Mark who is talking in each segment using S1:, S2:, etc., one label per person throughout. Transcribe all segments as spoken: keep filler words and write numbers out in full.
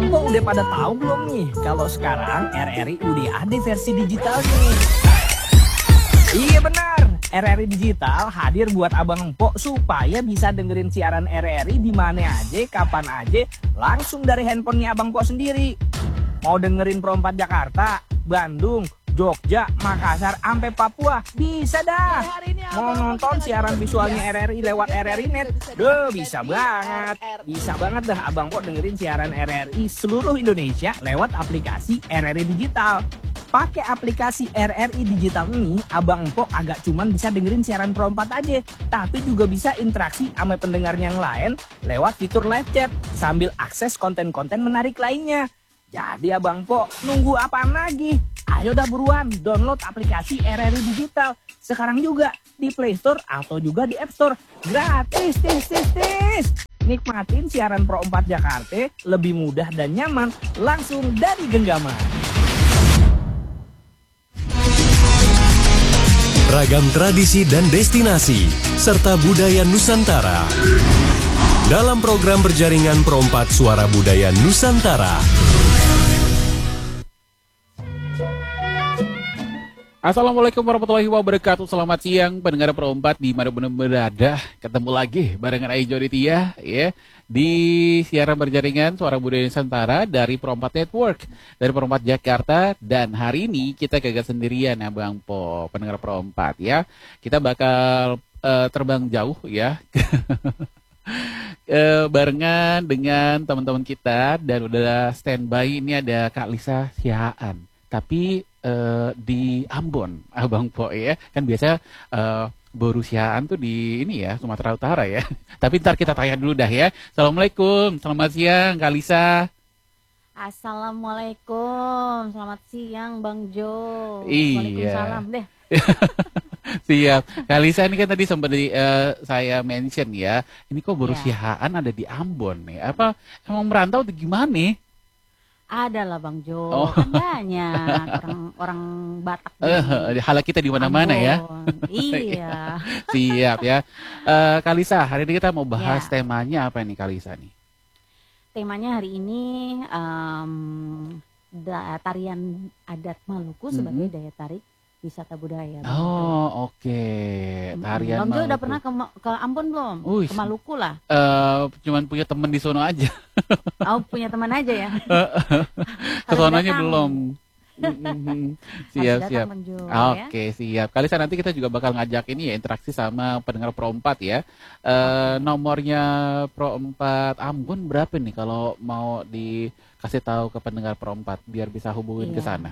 S1: Abang Po udah pada tahu belum nih kalau sekarang R R I udah ada versi digitalnya nih? Iya benar, R R I Digital hadir buat Abang Po supaya bisa dengerin siaran R R I di mana aja, kapan aja, langsung dari handphonenya Abang Po sendiri. Mau dengerin Pro empat Jakarta, Bandung, Jogja, Makassar, sampai Papua, bisa dah. Mau nonton siaran visualnya R R I lewat R R I Net, duh bisa banget. Bisa banget dah Abang Po dengerin siaran R R I seluruh Indonesia lewat aplikasi R R I Digital. Pakai aplikasi R R I Digital ini, Abang Po agak cuman bisa dengerin siaran Pro empat aja, tapi juga bisa interaksi sama pendengar yang lain lewat fitur live chat sambil akses konten-konten menarik lainnya. Jadi Abang Po nunggu apaan lagi? Ayo dah buruan download aplikasi R R I Digital sekarang juga di Play Store atau juga di App Store. Gratis, tis, tis, tis. Nikmatin siaran Pro empat Jakarta lebih mudah dan nyaman langsung dari genggaman.
S2: Ragam tradisi dan destinasi, serta budaya Nusantara. Dalam program berjaringan Pro empat Suara Budaya Nusantara.
S3: Assalamualaikum warahmatullahi wabarakatuh. Selamat siang pendengar Pro empat di mana pun berada. Ketemu lagi barengan Ai Joditia ya di siaran berjaringan Suara Budaya Nusantara dari Pro empat Network, dari Pro empat Jakarta. Dan hari ini kita kagak sendirian ya Bang Po, pendengar Pro empat ya. Kita bakal uh, terbang jauh ya. uh, barengan dengan teman-teman kita dan udah standby. Ini ada Kak Lisa Sihaan. Tapi Uh, di Ambon, Abang Po ya, kan biasa uh, Borusiaan tuh di ini ya Sumatera Utara ya. Tapi ntar kita tanya dulu dah ya. Assalamualaikum, selamat siang Kak Lisa.
S4: Assalamualaikum, selamat siang Bang Jo.
S3: Iya.
S4: Waalaikumsalam deh.
S3: Siap, Kak Lisa ini kan tadi sempat di, uh, saya mention ya. Ini kok Borusiaan
S4: ya.
S3: ada di Ambon nih? Apa emang merantau atau gimana?
S4: Ada lah Bang Jo,
S3: oh.
S4: kan banyak orang orang Batak.
S3: Uh, hala kita di mana-mana ya.
S4: Iya.
S3: Siap ya. Uh, Kalisa, hari ini kita mau bahas
S4: ya.
S3: temanya apa nih Kalisa nih?
S4: Temanya hari ini um, da, tarian adat Maluku mm-hmm. sebagai daya tarik wisata budaya.
S3: Oh oke, okay. Tarian
S4: Bang Jo
S3: Maluku.
S4: udah pernah ke, ke Ambon belum?
S3: Uish.
S4: Ke Maluku lah.
S3: Uh, cuman punya temen di sono aja.
S4: Oh punya teman aja ya.
S3: Kesonanya belum. Siap siap.
S4: Oke
S3: okay, siap. Kalisa nanti kita juga bakal ngajak ini ya interaksi sama pendengar Pro empat ya. Uh, nomornya Pro empat Ambon berapa nih kalau mau dikasih tahu ke pendengar Pro empat biar bisa hubungin iya. ke sana?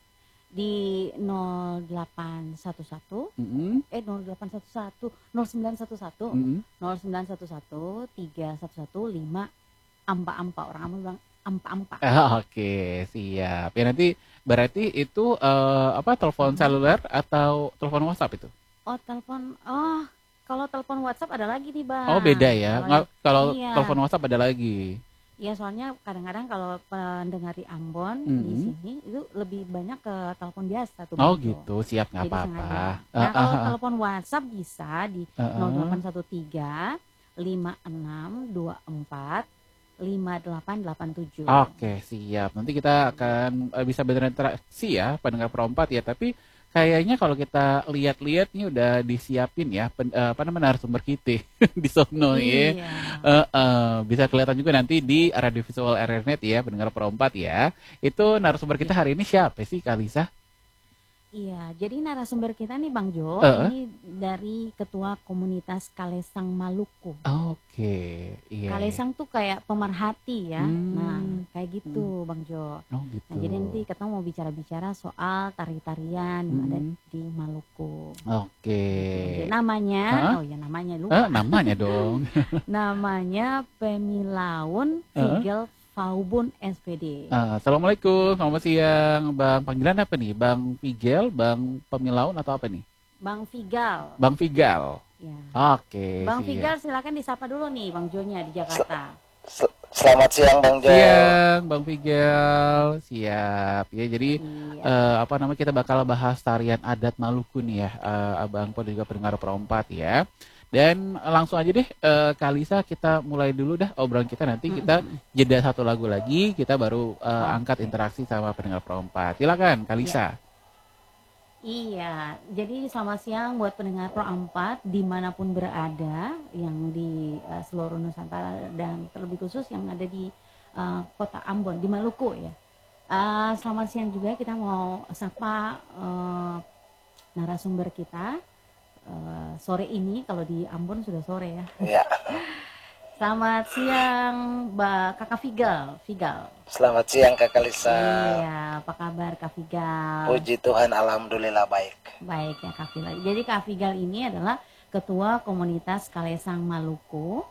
S4: Di nol delapan satu satu
S3: mm-hmm.
S4: eh nol delapan satu satu nol sembilan satu satu
S3: mm-hmm.
S4: nol sembilan satu satu tiga satu satu lima ampa-ampa orang kamu bilang ampa-ampa.
S3: Ah, oke, okay. Siap. Ya nanti berarti itu uh, apa telepon hmm. seluler atau telepon WhatsApp itu?
S4: Oh, telepon. Oh, kalau telepon WhatsApp ada lagi nih, Bang.
S3: Oh, beda ya. Kalau, kalau
S4: iya.
S3: telepon WhatsApp ada lagi.
S4: Iya, soalnya kadang-kadang kalau pendengar di Ambon mm-hmm. di sini itu lebih banyak ke telepon biasa tuh.
S3: Oh, gitu. Siap, nggak apa-apa.
S4: Nah,
S3: uh,
S4: kalau
S3: uh, uh.
S4: telepon WhatsApp bisa di uh, uh. nol delapan satu tiga lima enam dua empat lima delapan delapan tujuh.
S3: Oke, siap. Nanti kita akan uh, bisa berinteraksi ya pendengar Pro empat ya, tapi kayaknya kalau kita lihat-lihat nih udah disiapin ya pen, uh, apa namanya narasumber kita di sono ya.
S4: Iya.
S3: Uh, uh, bisa kelihatan juga nanti di radio visual R R Net ya pendengar Pro empat ya. Itu narasumber kita hari ini siapa sih Kak Lisa?
S4: Iya, jadi narasumber kita nih Bang Jo,
S3: uh. ini
S4: dari Ketua Komunitas Kalesang Maluku.
S3: Oke, okay. Iya.
S4: Kalesang tuh kayak pemerhati ya, hmm. nah kayak gitu
S3: hmm.
S4: Bang Jo.
S3: Oh, gitu.
S4: Nah, jadi nanti kita mau bicara-bicara soal tari-tarian yang hmm. ada di Maluku.
S3: Oke. Okay.
S4: Namanya, huh? oh ya namanya lupa.
S3: Uh, namanya dong.
S4: Namanya Pemilaun Figel uh. Faubun S P D.
S3: Uh, Assalamualaikum, selamat siang Bang. Panggilan apa nih? Bang Figel, Bang Pemilaun atau apa nih?
S4: Bang Figal.
S3: Bang Figal.
S4: Ya.
S3: Oke. Okay,
S4: Bang Figal silakan disapa dulu nih Bang Jonya di Jakarta.
S5: Sel Selamat siang Bang Jo.
S3: Siang Bang Figel. Siap. Ya jadi uh, apa namanya kita bakal bahas tarian adat Maluku nih ya. Uh, Abang Po dan juga pendengar Pro empat ya. Dan langsung aja deh, eh, Kalisa, kita mulai dulu dah obrolan kita, nanti kita jeda satu lagu lagi, kita baru eh, angkat interaksi sama pendengar Pro empat. Silakan, Kalisa.
S4: Iya, jadi selamat siang buat pendengar Pro empat dimanapun berada, yang di uh, seluruh Nusantara dan terlebih khusus yang ada di uh, kota Ambon, di Maluku ya. Uh, selamat siang juga, kita mau sapa uh, narasumber kita uh, sore ini, kalau di Ambon sudah sore ya.
S5: Iya.
S4: Selamat siang Mbak Kakak Figal, Figal.
S5: Selamat siang Kak Kalisa.
S4: Iya, apa kabar Kak Figal?
S5: Puji Tuhan, alhamdulillah baik.
S4: Baik ya Kak Figal. Jadi Kak Figal ini adalah Ketua Komunitas Kalesang Maluku.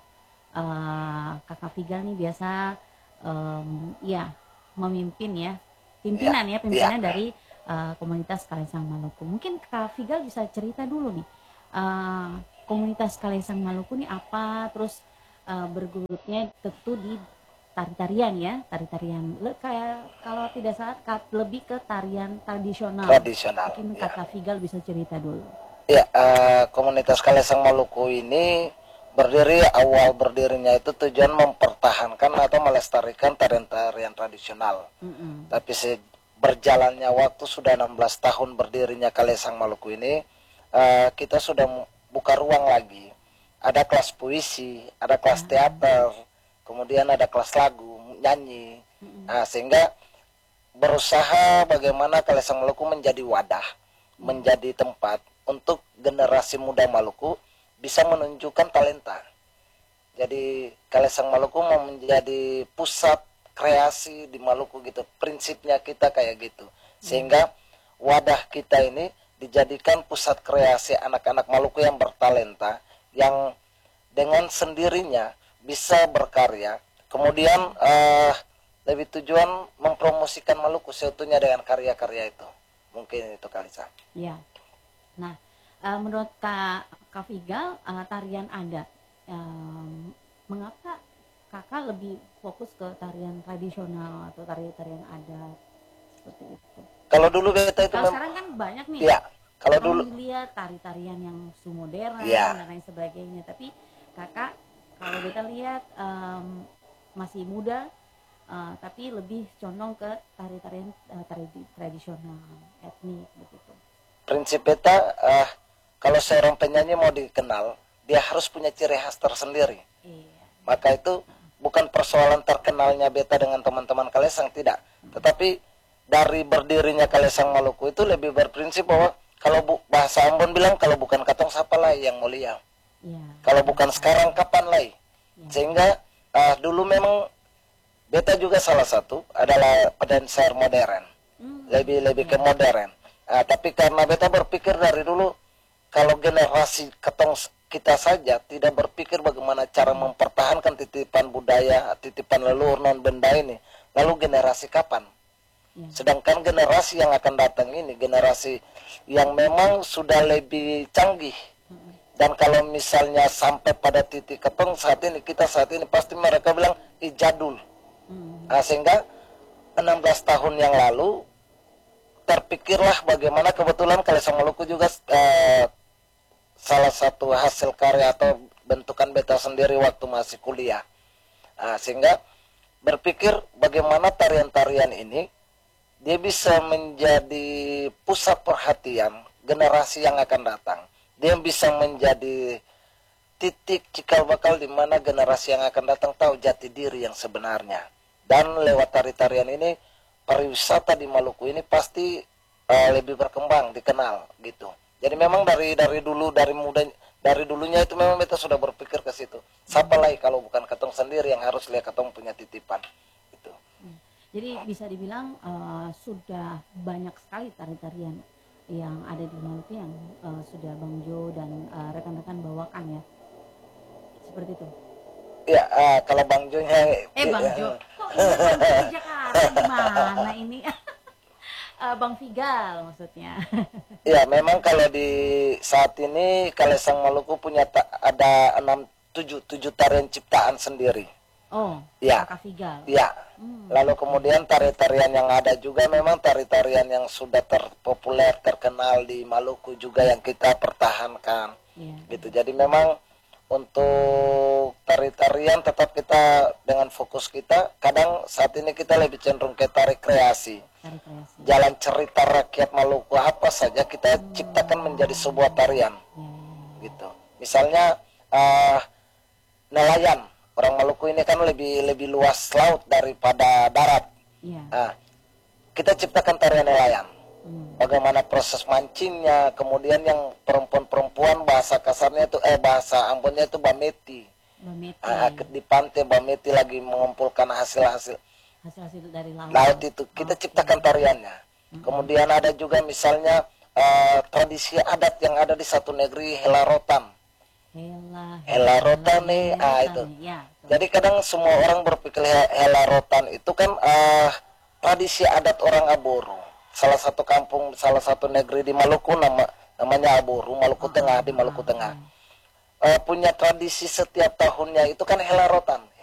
S4: Uh, Kakak Figal nih biasa um, ya memimpin ya, pimpinan ya, ya pimpinan ya. dari uh, Komunitas Kalesang Maluku. Mungkin Kak Figal bisa cerita dulu nih, uh, Komunitas Kalesang Maluku nih apa, terus uh, bergurutnya tentu di tari-tarian ya, tari-tarian kayak kalau tidak salah lebih ke tarian tradisional.
S5: Tradisional.
S4: Mungkin
S5: ya.
S4: Kakak Figal bisa cerita dulu.
S5: Ya, uh, Komunitas Kalesang Maluku ini berdiri, awal berdirinya itu tujuan mempertahankan atau melestarikan tarian-tarian tradisional. Mm-hmm. Tapi berjalannya waktu, sudah enam belas tahun berdirinya Kalesang Maluku ini, uh, kita sudah buka ruang lagi. Ada kelas puisi, ada kelas mm-hmm. teater, kemudian ada kelas lagu, nyanyi. Mm-hmm. Nah, sehingga berusaha bagaimana Kalesang Maluku menjadi wadah, mm-hmm. menjadi tempat untuk generasi muda Maluku bisa menunjukkan talenta. Jadi Kalesang Maluku mau menjadi pusat kreasi di Maluku gitu. Prinsipnya kita kayak gitu. Sehingga wadah kita ini dijadikan pusat kreasi anak-anak Maluku yang bertalenta, yang dengan sendirinya bisa berkarya. Kemudian uh, lebih tujuan mempromosikan Maluku seutuhnya dengan karya-karya itu. Mungkin itu Kalisa.
S4: Iya. Nah, uh, menurut Kak, Kak Figal, uh, tarian adat, um, mengapa kakak lebih fokus ke tarian tradisional atau tarian-tarian adat seperti itu?
S5: Kalau dulu beta itu
S4: kalau sekarang kan banyak nih.
S5: Ya, kalau dulu
S4: lihat tari-tarian yang modern
S5: ya.
S4: dan lain sebagainya. Tapi kakak kalau beta lihat um, masih muda, uh, tapi lebih condong ke tari-tarian uh, tari tradisional, etnik begitu.
S5: Prinsip beta, uh, kalau seorang penyanyi mau dikenal, dia harus punya ciri khas tersendiri. Iya. Maka itu bukan persoalan terkenalnya beta dengan teman-teman Kalesang, tidak. Tetapi dari berdirinya Kalesang Maluku itu lebih berprinsip bahwa kalau bu, bahasa Ambon bilang, kalau bukan katong siapa lagi yang mulia. Iya. Kalau bukan sekarang kapan lagi. Iya. Sehingga uh, dulu memang beta juga salah satu adalah pendancer modern. Hmm. Lebih lebih ke modern. Uh, tapi karena beta berpikir dari dulu, kalau generasi ketong kita saja tidak berpikir bagaimana cara mempertahankan titipan budaya, titipan leluhur non benda ini, lalu generasi kapan? Ya. Sedangkan generasi yang akan datang ini, generasi yang memang sudah lebih canggih. Hmm. Dan kalau misalnya sampai pada titik ketong saat ini, kita saat ini pasti mereka bilang ijadul. Hmm. Nah, sehingga enam belas tahun yang lalu terpikirlah bagaimana, kebetulan Kalesang Maluku juga eh, salah satu hasil karya atau bentukan beta sendiri waktu masih kuliah. Nah, sehingga berpikir bagaimana tarian-tarian ini dia bisa menjadi pusat perhatian generasi yang akan datang. Dia bisa menjadi titik cikal bakal di mana generasi yang akan datang tahu jati diri yang sebenarnya. Dan lewat tari-tarian ini, pariwisata di Maluku ini pasti uh, lebih berkembang, dikenal gitu. Jadi memang dari dari dulu, dari muda, dari dulunya itu memang kita sudah berpikir ke situ. Siapa lagi kalau bukan ketong sendiri yang harus lihat ketong punya titipan itu.
S4: Jadi bisa dibilang uh, sudah banyak sekali tari-tarian yang ada di Maluku yang uh, sudah Bang Jo dan uh, rekan-rekan bawakan ya. Seperti itu.
S5: Ya, uh, kalau Bang Jo-nya
S4: Eh Bang
S5: ya,
S4: Jo, kok ini Bang Jo di Jakarta gimana ini? uh, Bang Figal maksudnya.
S5: Ya, memang kalau di saat ini Kalesang Maluku punya ta- ada enam tujuh tujuh tarian ciptaan sendiri.
S4: Oh,
S5: ya.
S4: Kakak Figal.
S5: Ya. Hmm. Lalu kemudian tari-tarian yang ada juga memang tari-tarian yang sudah terpopuler, terkenal di Maluku juga yang kita pertahankan. Yeah. Gitu. Jadi memang untuk tari-tarian tetap kita dengan fokus kita. Kadang saat ini kita lebih cenderung ke tari kreasi.
S4: Tari kreasi.
S5: Jalan cerita rakyat Maluku apa saja kita ciptakan menjadi sebuah tarian.
S4: Ya, ya, ya.
S5: Gitu. Misalnya uh, nelayan. Orang Maluku ini kan lebih lebih luas laut daripada darat.
S4: Ya.
S5: Nah, kita ciptakan tarian nelayan.
S4: Hmm.
S5: Bagaimana proses mancingnya, kemudian yang perempuan-perempuan bahasa kasarnya itu eh bahasa Ambonnya itu bameti.
S4: Bameti.
S5: Ah, di pantai bameti lagi mengumpulkan hasil-hasil
S4: Hasil-hasil dari laut.
S5: laut itu. Kita ciptakan tariannya.
S4: Hmm.
S5: Kemudian ada juga misalnya uh, tradisi adat yang ada di satu negeri, helarotan.
S4: Hela.
S5: Helarotan nih,
S4: hela-
S5: ah
S4: hela-
S5: itu.
S4: Ya, betul.
S5: Jadi kadang semua orang berpikir he- helarotan itu kan uh, tradisi adat orang Aboru. Salah satu kampung, salah satu negeri di Maluku nama namanya Aboru, Maluku Tengah, di Maluku Tengah. Uh, punya tradisi setiap tahunnya itu kan helarotan.